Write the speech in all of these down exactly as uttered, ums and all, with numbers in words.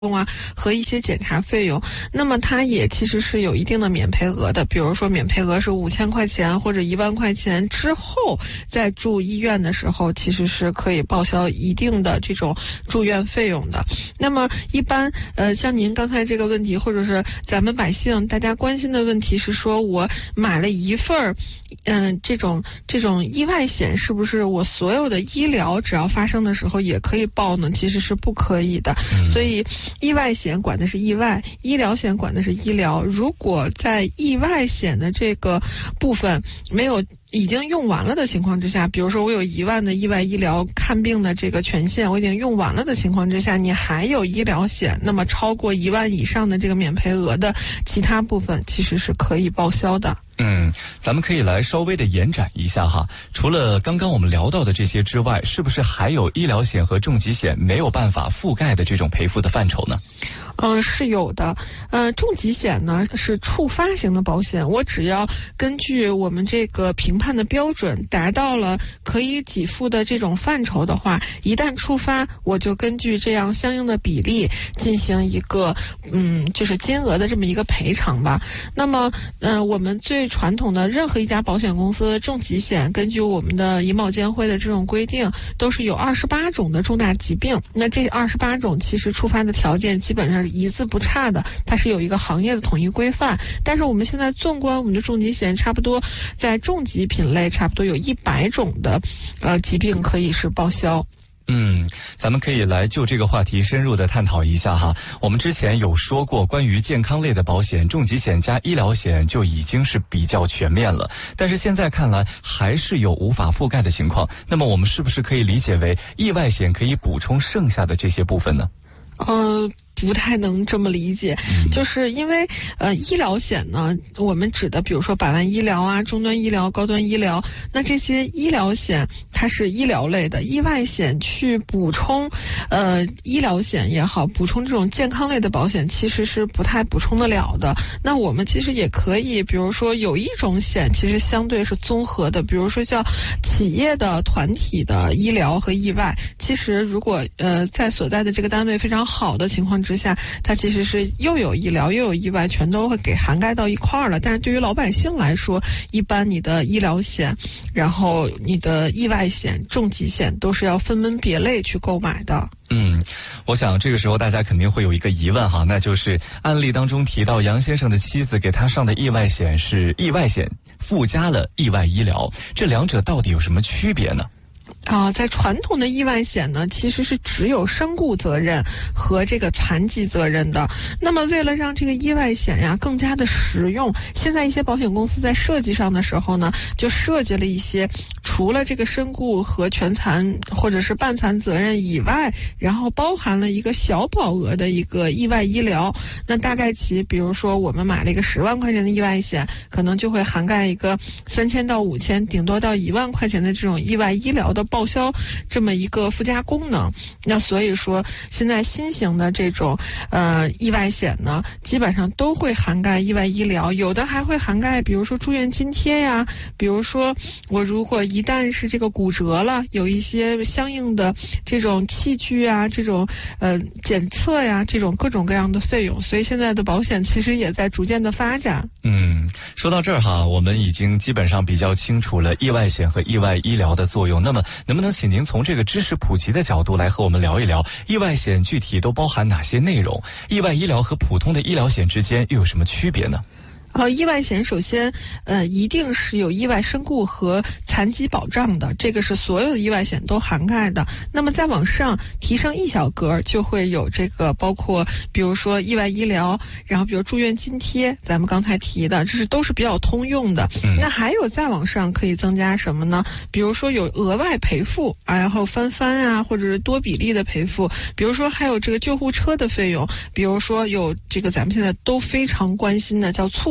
用啊和一些检查费用，那么它也其实是有一定的免赔额的，比如说免赔额是五千块钱或者一万块钱之后，在住医院的时候，其实是可以报销一定的这种住院费用的。那么一般呃，像您刚才这个问题，或者是咱们百姓大家关心的问题是说，我买了一份儿，嗯、呃，这种这种意外险，是不是我所有的医疗只要发生的时候也可以报呢？其实是不可以的， 嗯、 所以。意外险管的是意外，医疗险管的是医疗。如果在意外险的这个部分没有已经用完了的情况之下，比如说我有一万的意外医疗看病的这个权限，我已经用完了的情况之下，你还有医疗险，那么超过一万以上的这个免赔额的其他部分其实是可以报销的。 嗯，咱们可以来稍微的延展一下哈。除了刚刚我们聊到的这些之外，是不是还有医疗险和重疾险没有办法覆盖的这种赔付的范畴呢？ 嗯、呃，是有的。呃，重疾险呢是触发型的保险，我只要根据我们这个评判的标准达到了可以给付的这种范畴的话，一旦触发，我就根据这样相应的比例进行一个嗯，就是金额的这么一个赔偿吧。那么，呃，我们最传统的任何一家保险公司的重疾险，根据我们的银保监会的这种规定，都是有二十八种的重大疾病。那这二十八种其实触发的条件基本上是一字不差的，它是有一个行业的统一规范。但是我们现在纵观我们的重疾险，差不多在重疾品类差不多有一百种的呃疾病可以是报销。 嗯，咱们可以来就这个话题深入的探讨一下哈。我们之前有说过，关于健康类的保险，重疾险加医疗险就已经是比较全面了，但是现在看来还是有无法覆盖的情况。那么我们是不是可以理解为意外险可以补充剩下的这些部分呢？ 呃不太能这么理解，就是因为呃医疗险呢，我们指的比如说百万医疗啊、中端医疗、高端医疗，那这些医疗险它是医疗类的，意外险去补充呃医疗险也好，补充这种健康类的保险其实是不太补充得了的。那我们其实也可以，比如说有一种险其实相对是综合的，比如说叫企业的团体的医疗和意外，其实如果呃在所在的这个单位非常好的情况之下，它其实是又有医疗又有意外，全都会给涵盖到一块儿了。但是对于老百姓来说，一般你的医疗险，然后你的意外险、重疾险都是要分门别类去购买的。 嗯，我想这个时候大家肯定会有一个疑问哈，那就是案例当中提到杨先生的妻子给他上的意外险是意外险附加了意外医疗，这两者到底有什么区别呢？ 啊、呃，在传统的意外险呢，其实是只有身故责任和这个残疾责任的。那么为了让这个意外险呀更加的实用，现在一些保险公司在设计上的时候呢，就设计了一些除了这个身故和全残或者是半残责任以外，然后包含了一个小保额的一个意外医疗。那大概其比如说我们买了一个十万块钱的意外险，可能就会涵盖一个三千到五千，顶多到一万块钱的这种意外医疗的报销这么一个附加功能。那所以说现在新型的这种呃意外险呢，基本上都会涵盖意外医疗，有的还会涵盖比如说住院津贴呀，比如说我如果一旦是这个骨折了，有一些相应的这种器具啊，这种呃检测呀，这种各种各样的费用。所以现在的保险其实也在逐渐的发展。 嗯，说到这儿哈，我们已经基本上比较清楚了意外险和意外医疗的作用。那么能不能请您从这个知识普及的角度来和我们聊一聊，意外险具体都包含哪些内容？意外医疗和普通的医疗险之间又有什么区别呢？ 呃，意外险首先，呃，一定是有意外身故和残疾保障的，这个是所有的意外险都涵盖的。那么再往上提升一小格，就会有这个包括，比如说意外医疗，然后比如住院津贴，咱们刚才提的，这是都是比较通用的。嗯、那还有再往上可以增加什么呢？比如说有额外赔付啊，然后翻番啊，或者是多比例的赔付，比如说还有这个救护车的费用，比如说有这个咱们现在都非常关心的叫猝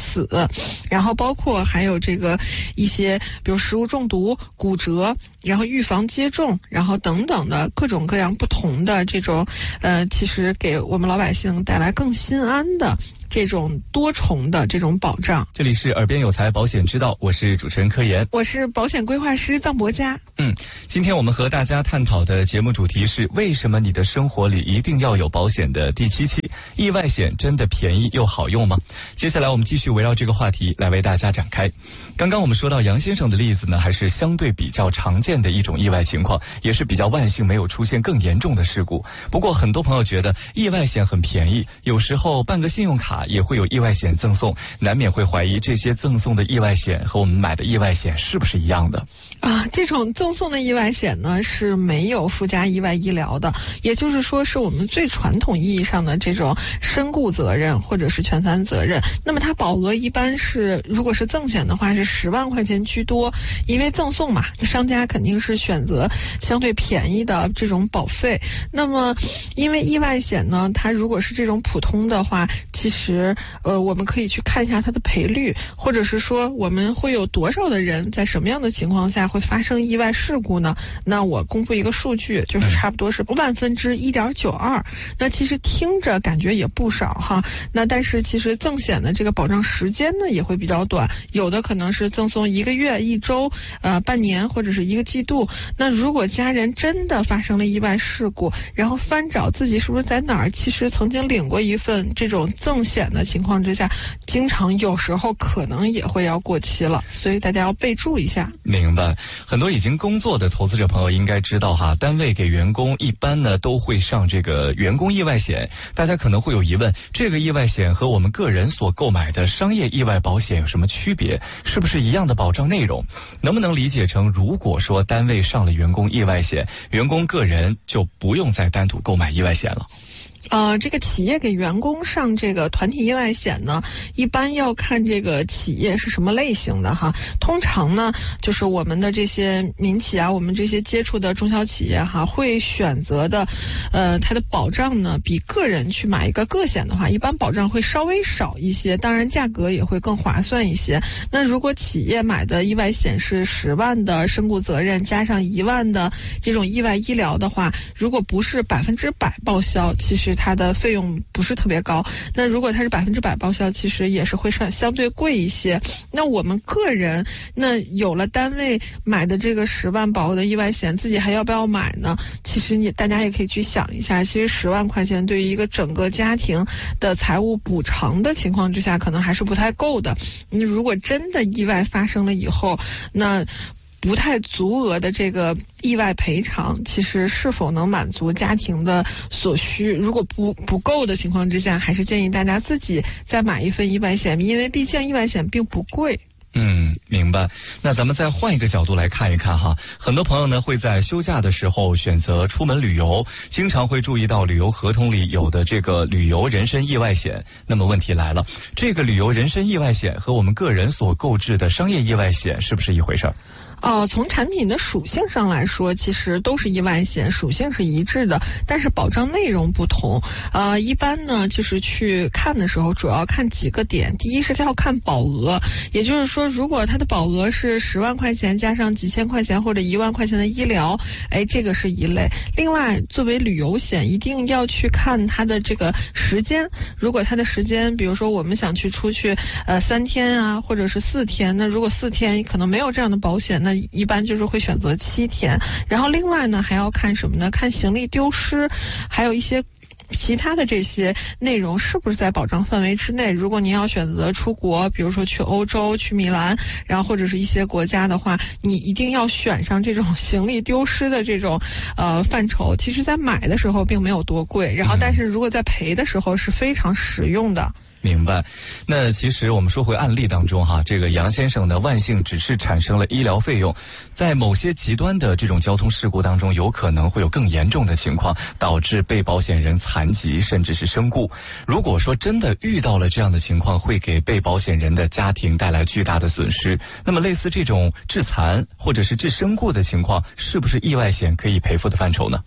死，然后包括还有这个一些比如食物中毒、骨折，然后预防接种，然后等等的各种各样不同的这种呃，其实给我们老百姓带来更心安的这种多重的这种保障。 这里是耳边有财保险之道，我是主持人柯岩， 我是保险规划师臧博佳。 嗯，今天我们和大家探讨的节目主题是为什么你的生活里一定要有保险的第七期，意外险真的便宜又好用吗？接下来我们继续围绕这个话题来为大家展开。刚刚我们说到杨先生的例子呢，还是相对比较常见的一种意外情况，也是比较万幸没有出现更严重的事故。不过很多朋友觉得意外险很便宜，有时候办个信用卡也会有意外险赠送，难免会怀疑这些赠送的意外险和我们买的意外险是不是一样的啊？这种赠送的意外险呢是没有附加意外医疗的，也就是说是我们最传统意义上的这种身故责任或者是全残责任。那么它保额一般是，如果是赠险的话是十万块钱居多，因为赠送嘛，商家肯定是选择相对便宜的这种保费。那么因为意外险呢，它如果是这种普通的话，其实呃我们可以去看一下它的赔率，或者是说我们会有多少的人在什么样的情况下会发生意外事故呢？那我公布一个数据，就是差不多是万分之一点九二。那其实听着感觉也不少哈，那但是其实赠险的这个保障时间呢也会比较短，有的可能是赠送一个月、一周、呃半年或者是一个季度。那如果家人真的发生了意外事故，然后翻找自己是不是在哪儿其实曾经领过一份这种赠险的情况之下，经常有时候可能也会要过期了，所以大家要备注一下。 明白。很多已经工作的投资者朋友应该知道哈，单位给员工一般呢都会上这个员工意外险。大家可能会有疑问，这个意外险和我们个人所购买的商业意外保险有什么区别？是不是一样的保障内容？能不能理解成，如果说单位上了员工意外险，员工个人就不用再单独购买意外险了？ 呃，这个企业给员工上这个团体意外险呢，一般要看这个企业是什么类型的哈。通常呢，就是我们的这些民企啊，我们这些接触的中小企业哈，会选择的，呃，它的保障呢，比个人去买一个个险的话，一般保障会稍微少一些，当然价格也会更划算一些。那如果企业买的意外险是十万的身故责任加上一万的这种意外医疗的话，如果不是百分之百报销，其实它的费用不是特别高。那如果它是百分之百报销，其实也是会相相对贵一些。那我们个人那有了单位买的这个十万保额的意外险，自己还要不要买呢？其实你大家也可以去想一下，其实十万块钱对于一个整个家庭的财务补偿的情况之下，可能还是不太够的。你如果真的意外发生了以后，那不太足额的这个意外赔偿，其实是否能满足家庭的所需？如果不不够的情况之下，还是建议大家自己再买一份意外险，因为毕竟意外险并不贵。 嗯，明白。那咱们再换一个角度来看一看哈，很多朋友呢会在休假的时候选择出门旅游，经常会注意到旅游合同里有的这个旅游人身意外险。那么问题来了，这个旅游人身意外险和我们个人所购置的商业意外险是不是一回事儿？ 哦，从产品的属性上来说，其实都是意外险，属性是一致的，但是保障内容不同。呃，一般呢，就是去看的时候，主要看几个点。第一是要看保额，也就是说，如果它的保额是十万块钱加上几千块钱或者一万块钱的医疗，哎，这个是一类。另外，作为旅游险，一定要去看它的这个时间。如果它的时间，比如说我们想去出去，呃，三天啊，或者是四天，那如果四天可能没有这样的保险，那一般就是会选择七天。然后另外呢，还要看什么呢？看行李丢失，还有一些其他的这些内容是不是在保障范围之内。如果您要选择出国，比如说去欧洲、去米兰，然后或者是一些国家的话，你一定要选上这种行李丢失的这种呃范畴。其实在买的时候并没有多贵，然后但是如果在赔的时候是非常实用的。 明白。那其实我们说回案例当中哈，这个杨先生呢，万幸只是产生了医疗费用，在某些极端的这种交通事故当中，有可能会有更严重的情况，导致被保险人残疾甚至是身故。如果说真的遇到了这样的情况，会给被保险人的家庭带来巨大的损失，那么类似这种致残或者是致身故的情况，是不是意外险可以赔付的范畴呢？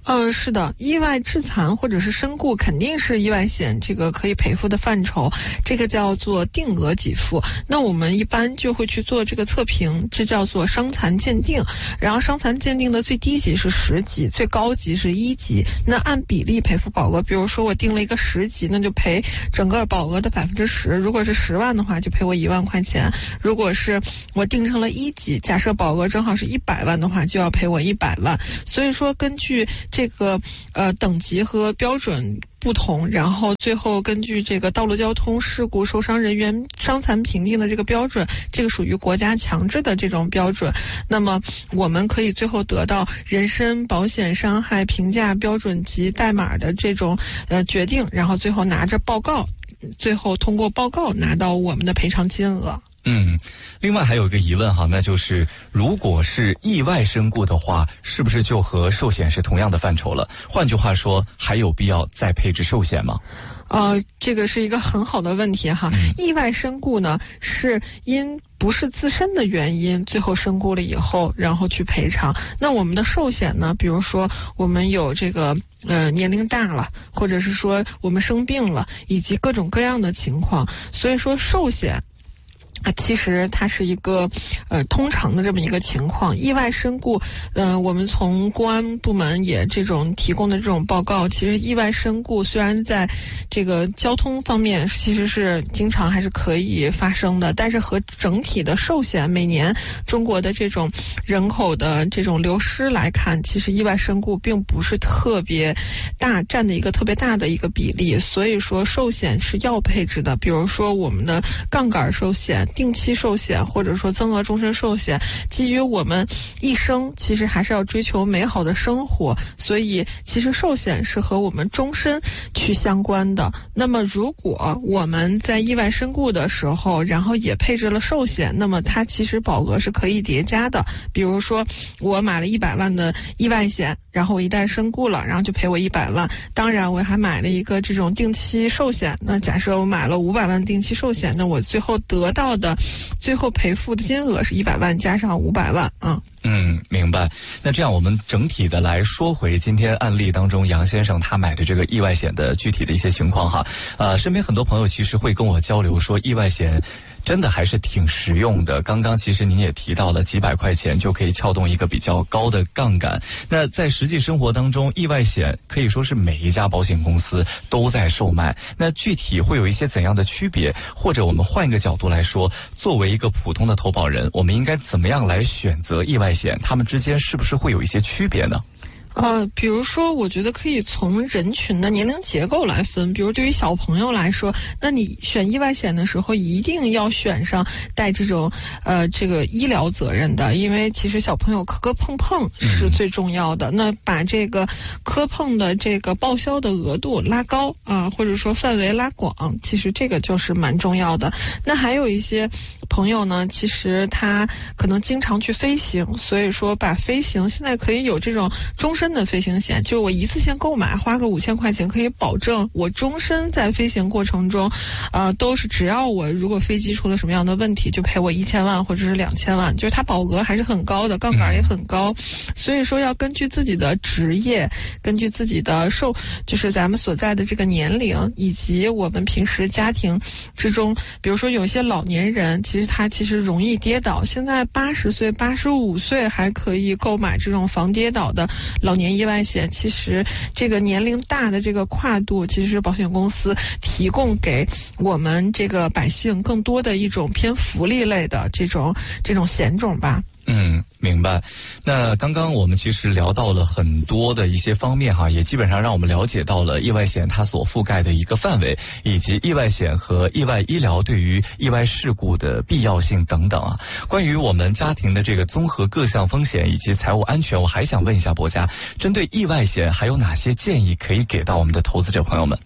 嗯，是的，意外致残或者是身故肯定是意外险这个可以赔付的范畴，这个叫做定额给付。那我们一般就会去做这个测评，这叫做伤残鉴定。然后伤残鉴定的最低级是十级，最高级是一级。那按比例赔付保额，比如说我定了一个十级，那就赔整个保额的百分之十。如果是十万的话，就赔我一万块钱；如果是我定成了一级，假设保额正好是一百万的话，就要赔我一百万。所以说，根据这个呃等级和标准不同，然后最后根据这个道路交通事故受伤人员伤残评定的这个标准，这个属于国家强制的这种标准，那么我们可以最后得到人身保险伤害评价标准及代码的这种呃决定，然后最后拿着报告，最后通过报告拿到我们的赔偿金额。 嗯，另外还有一个疑问哈，那就是如果是意外身故的话，是不是就和寿险是同样的范畴了？换句话说，还有必要再配置寿险吗？ 呃，这个是一个很好的问题哈。嗯、意外身故呢，是因不是自身的原因，最后身故了以后，然后去赔偿。那我们的寿险呢，比如说我们有这个呃年龄大了，或者是说我们生病了，以及各种各样的情况，所以说寿险啊，其实它是一个呃通常的这么一个情况。意外身故，呃，我们从公安部门也这种提供的这种报告，其实意外身故虽然在这个交通方面其实是经常还是可以发生的，但是和整体的寿险每年中国的这种人口的这种流失来看，其实意外身故并不是特别大，占的一个特别大的一个比例。所以说寿险是要配置的，比如说我们的杠杆寿险、定期寿险或者说增额终身寿险，基于我们一生其实还是要追求美好的生活，所以其实寿险是和我们终身去相关的。那么如果我们在意外身故的时候，然后也配置了寿险，那么它其实保额是可以叠加的。比如说我买了一百万的意外险，然后我一旦身故了，然后就赔我一百万。当然我还买了一个这种定期寿险，那假设我买了五百万定期寿险，那我最后得到的最后赔付的金额是一百万加上五百万啊。 嗯，明白。那这样我们整体的来说回今天案例当中杨先生他买的这个意外险的具体的一些情况哈。呃，身边很多朋友其实会跟我交流说，意外险真的还是挺实用的。刚刚其实您也提到了几百块钱就可以撬动一个比较高的杠杆。那在实际生活当中，意外险可以说是每一家保险公司都在售卖。那具体会有一些怎样的区别？或者我们换一个角度来说，作为一个普通的投保人，我们应该怎么样来选择意外险？它们之间是不是会有一些区别呢？ 呃，比如说，我觉得可以从人群的年龄结构来分。比如对于小朋友来说，那你选意外险的时候，一定要选上带这种呃这个医疗责任的，因为其实小朋友磕磕碰碰是最重要的。那把这个磕碰的这个报销的额度拉高啊，或者说范围拉广，其实这个就是蛮重要的。那还有一些朋友呢，其实他可能经常去飞行，所以说把飞行现在可以有这种终身的飞行险，就是我一次性购买，花个五千块钱，可以保证我终身在飞行过程中，呃，都是只要我如果飞机出了什么样的问题，就赔我一千万或者是两千万，就是它保额还是很高的，杠杆也很高，所以说要根据自己的职业，根据自己的受，就是咱们所在的这个年龄，以及我们平时家庭之中，比如说有一些老年人，其实他其实容易跌倒，现在八十岁、八十五岁还可以购买这种防跌倒的老年意外险。其实这个年龄大的这个跨度，其实保险公司提供给我们这个百姓更多的一种偏福利类的这种这种险种吧。 嗯，明白。那刚刚我们其实聊到了很多的一些方面哈，也基本上让我们了解到了意外险它所覆盖的一个范围，以及意外险和意外医疗对于意外事故的必要性等等啊。关于我们家庭的这个综合各项风险以及财务安全，我还想问一下博家，针对意外险还有哪些建议可以给到我们的投资者朋友们？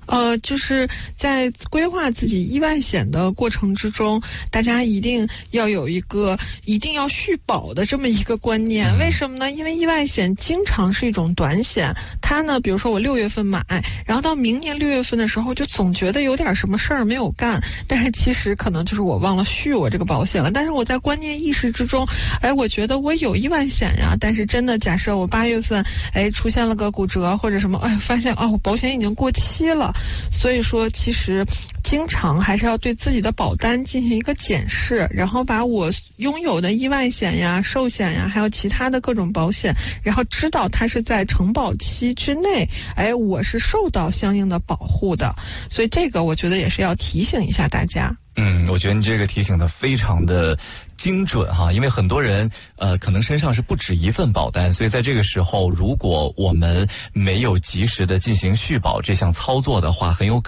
呃，就是在规划自己意外险的过程之中，大家一定要有一个一定要续保的这么一个观念。为什么呢？因为意外险经常是一种短险，它呢，比如说我六月份买，然后到明年六月份的时候，就总觉得有点什么事儿没有干，但是其实可能就是我忘了续我这个保险了。但是我在观念意识之中，哎，我觉得我有意外险呀，但是真的假设我八月份，哎，出现了个骨折或者什么，哎，发现哦，我保险已经过期了。所以说，其实经常还是要对自己的保单进行一个检视，然后把我拥有的意外险呀、寿险呀，还有其他的各种保险，然后知道它是在承保期之内，哎，我是受到相应的保护的。所以这个我觉得也是要提醒一下大家。 嗯，我觉得你这个提醒的非常的精准哈，因为很多人呃可能身上是不止一份保单，所以在这个时候，如果我们没有及时的进行续保这项操作的话，很有可能